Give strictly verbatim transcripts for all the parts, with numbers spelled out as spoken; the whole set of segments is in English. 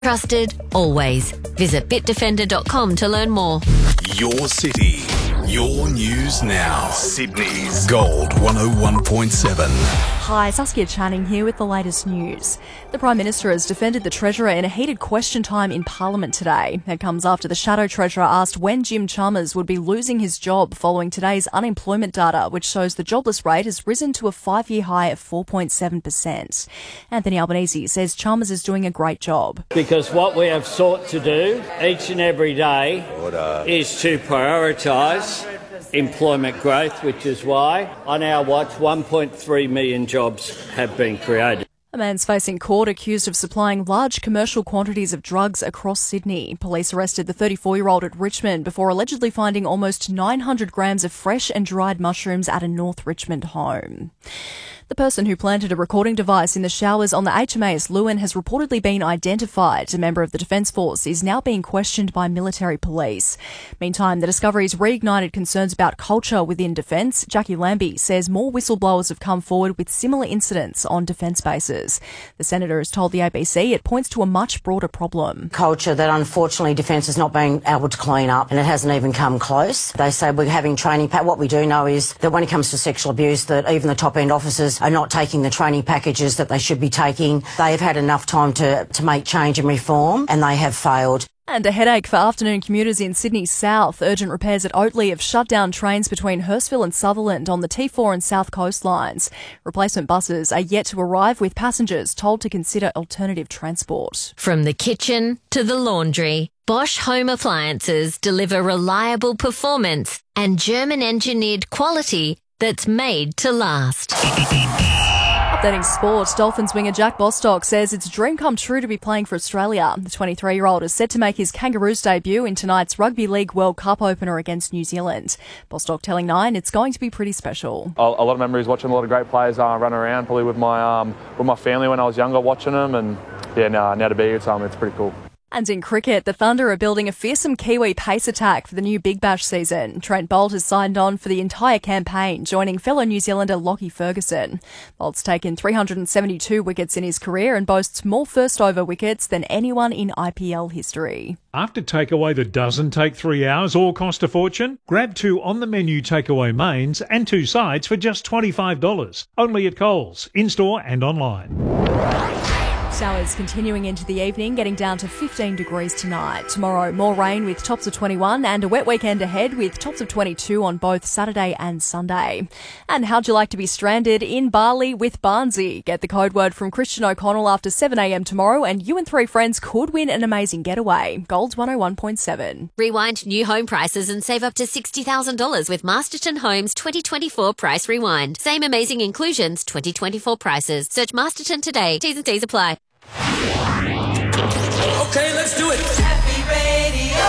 Trusted, always. Visit bitdefender dot com to learn more. Your city, your news now. Sydney's Gold one oh one point seven. Hi, Saskia Channing here with the latest news. The Prime Minister has defended the Treasurer in a heated question time in Parliament today. It comes after the Shadow Treasurer asked when Jim Chalmers would be losing his job following today's unemployment data, which shows the jobless rate has risen to a five-year high of four point seven percent. Anthony Albanese says Chalmers is doing a great job. Because what we have sought to do each and every day is to prioritise employment growth, which is why on our watch one point three million jobs have been created. A man's facing court accused of supplying large commercial quantities of drugs across Sydney. Police arrested the thirty-four-year-old at Richmond before allegedly finding almost nine hundred grams of fresh and dried mushrooms at a North Richmond home. The person who planted a recording device in the showers on the H M A S Lewin has reportedly been identified. A member of the Defence Force is now being questioned by military police. Meantime, the discovery's reignited concerns about culture within Defence. Jackie Lambie says more whistleblowers have come forward with similar incidents on Defence bases. The Senator has told the A B C it points to a much broader problem. Culture that unfortunately Defence has not been able to clean up, and it hasn't even come close. They say we're having training. Pa- what we do know is that when it comes to sexual abuse, that even the top-end officers are not taking the training packages that they should be taking. They have had enough time to, to make change and reform, and they have failed. And a headache for afternoon commuters in Sydney South. Urgent repairs at Oatley have shut down trains between Hurstville and Sutherland on the T four and South Coast lines. Replacement buses are yet to arrive, with passengers told to consider alternative transport. From the kitchen to the laundry, Bosch Home Appliances deliver reliable performance and German-engineered quality that's made to last. Updating sport, Dolphins winger Jack Bostock says it's a dream come true to be playing for Australia. The twenty-three-year-old is set to make his Kangaroos debut in tonight's Rugby League World Cup opener against New Zealand. Bostock telling Nine it's going to be pretty special. A lot of memories watching a lot of great players uh, run around, probably with my um, with my family when I was younger, watching them, and yeah, now, now to be with them, it's pretty cool. And in cricket, the Thunder are building a fearsome Kiwi pace attack for the new Big Bash season. Trent Boult has signed on for the entire campaign, joining fellow New Zealander Lockie Ferguson. Boult's taken three hundred seventy-two wickets in his career and boasts more first-over wickets than anyone in I P L history. After takeaway that doesn't take three hours or cost a fortune, grab two on-the-menu takeaway mains and two sides for just twenty-five dollars. Only at Coles, in-store and online. Showers continuing into the evening, getting down to fifteen degrees tonight. Tomorrow, more rain with tops of twenty-one and a wet weekend ahead with tops of twenty-two on both Saturday and Sunday. And how'd you like to be stranded in Bali with Barnsey? Get the code word from Christian O'Connell after seven a.m. tomorrow and you and three friends could win an amazing getaway. Gold's one oh one point seven. Rewind new home prices and save up to sixty thousand dollars with Masterton Homes twenty twenty-four Price Rewind. Same amazing inclusions, twenty twenty-four prices. Search Masterton today. T's and C's apply. Okay, let's do it. Happy Radio.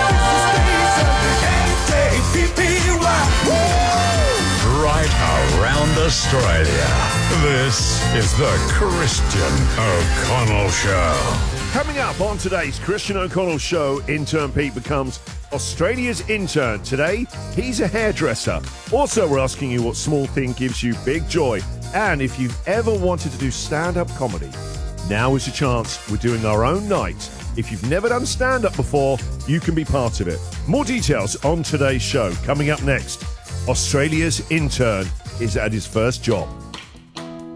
Right around Australia. This is the Christian O'Connell Show. Coming up on today's Christian O'Connell Show, intern Pete becomes Australia's intern. Today, he's a hairdresser. Also, we're asking you what small thing gives you big joy. And if you've ever wanted to do stand-up comedy, now is your chance. We're doing our own night. If you've never done stand-up before, you can be part of it. More details on today's show. Coming up next, Australia's intern is at his first job.